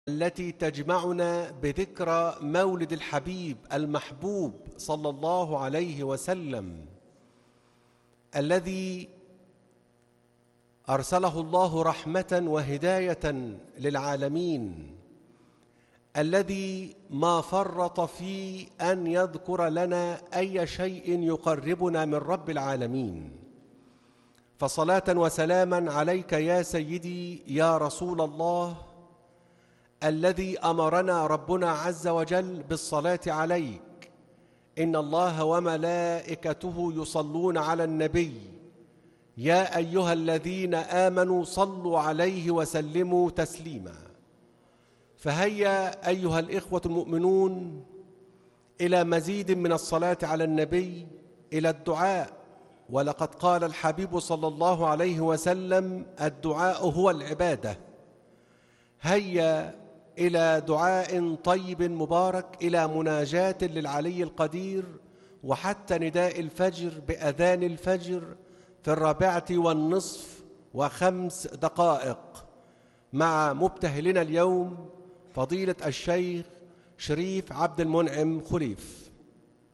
التي تجمعنا بذكرى مولد الحبيب المحبوب صلى الله عليه وسلم، الذي أرسله الله رحمة وهداية للعالمين، الذي ما فرط في أن يذكر لنا أي شيء يقربنا من رب العالمين. فصلاة وسلاما عليك يا سيدي يا رسول الله، الذي أمرنا ربنا عز وجل بالصلاة عليك. إن الله وملائكته يصلون على النبي، يا أيها الذين آمنوا صلوا عليه وسلموا تسليما. فهيا أيها الإخوة المؤمنون إلى مزيد من الصلاة على النبي، إلى الدعاء. ولقد قال الحبيب صلى الله عليه وسلم: الدعاء هو العبادة. هيا إلى دعاء طيب مبارك، إلى مناجاة للعلي القدير، وحتى نداء الفجر بأذان الفجر في 4:05 مع مبتهلنا اليوم فضيلة الشيخ شريف عبد المنعم خليف.